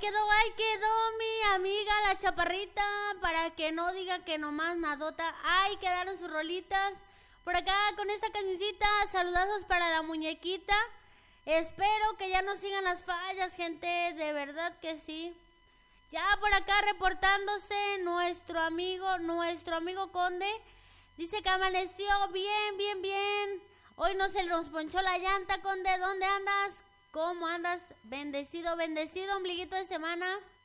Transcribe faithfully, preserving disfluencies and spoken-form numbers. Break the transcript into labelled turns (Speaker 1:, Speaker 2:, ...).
Speaker 1: quedó, ahí quedó mi amiga la chaparrita, para que no diga que nomás nadota. Ahí quedaron sus rolitas. Por acá con esta cancioncita, saludazos para la muñequita. Espero que ya no sigan las fallas, gente, de verdad que sí. Ya por acá reportándose nuestro amigo, nuestro amigo Conde. Dice que amaneció bien, bien, bien. Hoy no se nos ponchó la llanta, Conde. ¿Dónde andas? ¿Cómo andas? Bendecido, bendecido, ombliguito de semana.